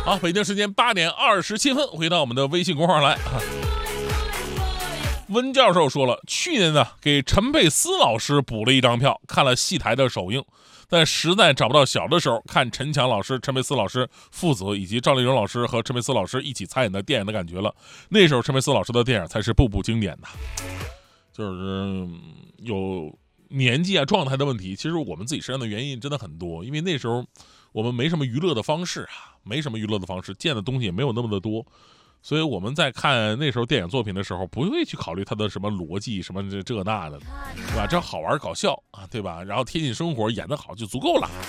好，北京时间8点27分，回到我们的微信公号来。温教授说了，去年呢给陈佩斯老师补了一张票，看了戏台的首映，但实在找不到小的时候看陈强老师、陈佩斯老师父子以及赵丽蓉老师和陈佩斯老师一起参演的电影的感觉了。那时候陈佩斯老师的电影才是部部经典的，就是有年纪啊、状态的问题。其实我们自己身上的原因真的很多，因为那时候我们没什么娱乐的方式啊，见的东西也没有那么的多。所以我们在看那时候电影作品的时候，不会去考虑它的什么逻辑什么这那的，对吧？这好玩搞笑啊，对吧？然后贴近生活，演得好就足够了。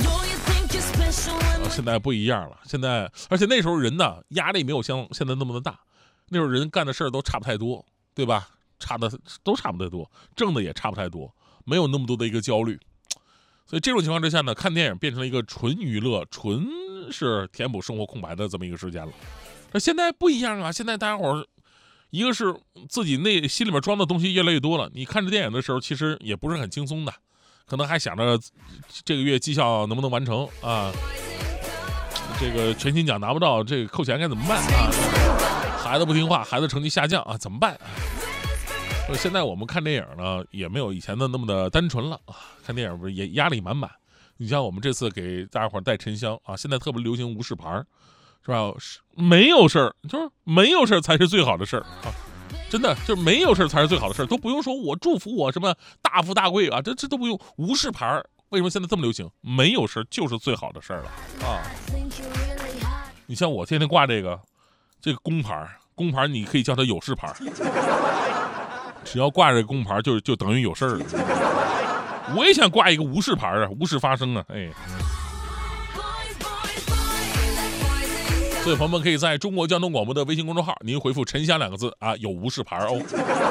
现在不一样了，而且那时候人呢压力没有像现在那么的大，那时候人干的事儿都差不太多，对吧？都差不太多，挣的也差不太多，没有那么多的一个焦虑。所以这种情况之下呢，看电影变成了一个纯娱乐、纯是填补生活空白的这么一个时间了。那现在不一样啊！现在大家伙儿，一个是自己心里面装的东西越来越多了。你看着电影的时候，其实也不是很轻松的，可能还想着这个月绩效能不能完成啊？这个全勤奖拿不到，这个扣钱该怎么办啊？孩子不听话，孩子成绩下降啊，怎么办？现在我们看电影呢，也没有以前的那么的单纯了啊！看电影不是也压力满满。你像我们这次给大家伙带沉香啊，现在特别流行无事牌。是吧？没有事儿，就是没有事儿才是最好的事儿啊！真的，就是没有事儿才是最好的事儿，都不用说我祝福我什么大富大贵啊，这都不用。无事牌为什么现在这么流行？没有事就是最好的事儿了啊！你像我天天挂这个工牌你可以叫它有事牌，只要挂这个工牌就等于有事儿了。我也想挂一个无事牌啊，无事发生啊，哎。所以朋友们可以在中国交通广播的微信公众号，您回复沉香2个字啊，有无事牌哦，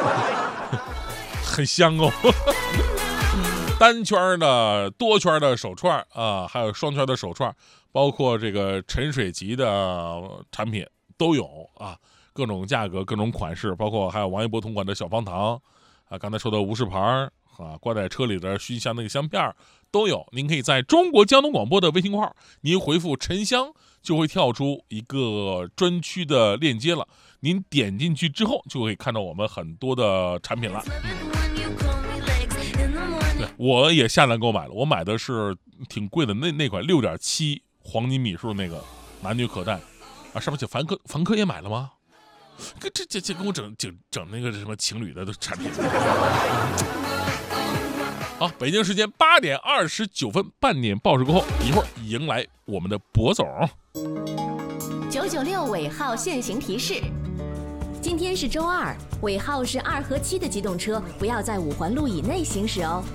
很香哦。单圈的、多圈的手串啊，还有双圈的手串，包括这个沉水级的产品都有啊，各种价格、各种款式，包括还有王一博同款的小方糖啊，刚才说的无事牌啊，挂在车里的熏香那个香片都有。您可以在中国交通广播的微信公号，您回复沉香就会跳出一个专区的链接了，您点进去之后就可以看到我们很多的产品了。对，我也下单购买了，我买的是挺贵的那款6.7黄金米数那个男女可戴啊，上面写凡客也买了吗？这跟我整那个什么情侣的产品。好，北京时间8点29分，半点报时过后，一会儿迎来我们的博总。 996尾号限行提示：今天是周二，尾号是2和7的机动车不要在5环路以内行驶哦。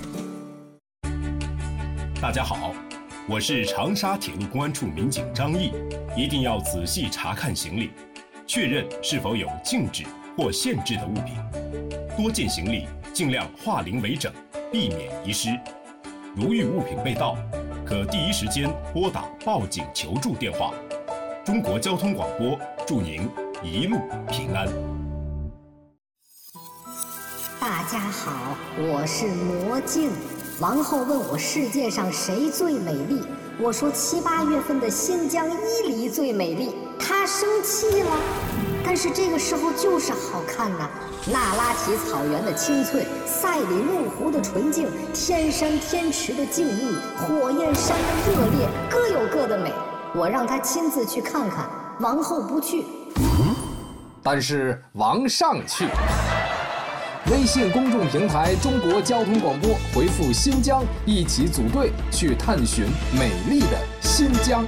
大家好，我是长沙铁路公安处民警张毅，一定要仔细查看行李，确认是否有禁止或限制的物品，多件行李尽量化零为整，避免遗失。如遇物品被盗，可第一时间拨打报警求助电话。中国交通广播祝您一路平安。 大家好，我是魔镜。王后问我世界上谁最美丽，我说7、8月份的新疆伊犁最美丽。她生气了，但是这个时候就是好看呐。那拉提草原的青翠，赛里木湖的纯净，天山天池的静谧，火焰山的热烈，各有各的美。我让他亲自去看看，王后不去。 但是王上去。微信公众平台中国交通广播回复新疆，一起组队去探寻美丽的新疆。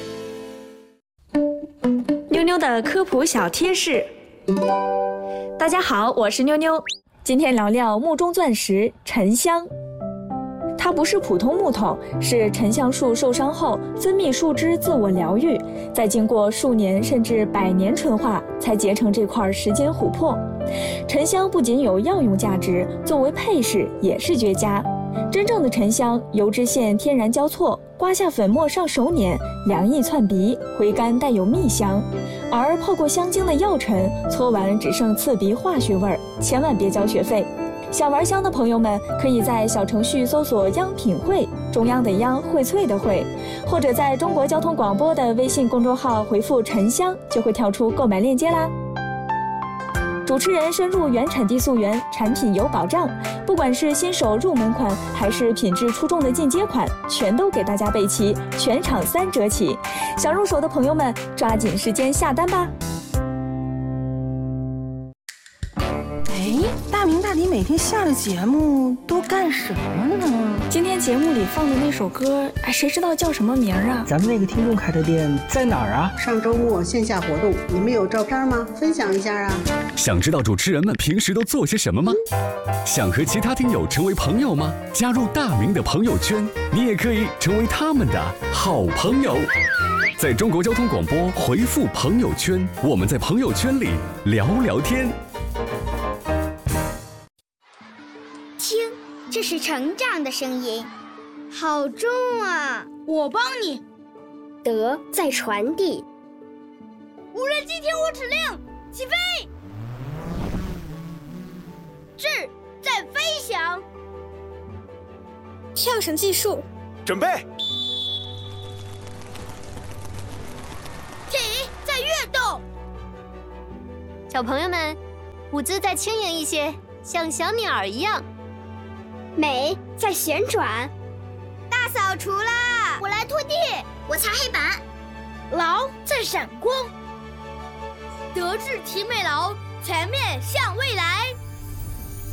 妞妞的科普小贴士。大家好，我是妞妞，今天聊聊木中钻石沉香。它不是普通木头，是沉香树受伤后分泌树脂自我疗愈，再经过数年甚至100年纯化，才结成这块时间琥珀。沉香不仅有药用价值，作为配饰也是绝佳。真正的沉香油脂线天然交错，刮下粉末上手捻，凉意窜鼻，回甘带有蜜香。而泡过香精的药尘，搓完只剩刺鼻化学味儿，千万别交学费。想玩香的朋友们，可以在小程序搜索“央品汇”， 中央的央，荟萃的荟，或者在中国交通广播的微信公众号回复沉香，就会跳出购买链接啦。主持人深入原产地溯源，产品有保障，不管是新手入门款，还是品质出众的进阶款，全都给大家备齐，全场3折起。想入手的朋友们，抓紧时间下单吧。 大明大迪每天下了节目都干什么呢？ 今天节目里放的那首歌，谁知道叫什么名啊？ 咱们那个听众开的店在哪儿啊？ 上周末线下活动，你们有照片吗？分享一下啊！ 想知道主持人们平时都做些什么吗？想和其他听友成为朋友吗？加入大明的朋友圈，你也可以成为他们的好朋友。在中国交通广播回复朋友圈，我们在朋友圈里聊聊天。 听，这是成长的声音，好重啊！ 我帮你。 德在传递。 无人机听我指令，起飞。智在飞翔。 跳绳技术， 准备。 体在跃动。 小朋友们，舞姿再轻盈一些，像小鸟一样。 美在旋转。 大扫除啦！ 我来拖地，我擦黑板。 劳在闪光。德智体美劳，全面向未来。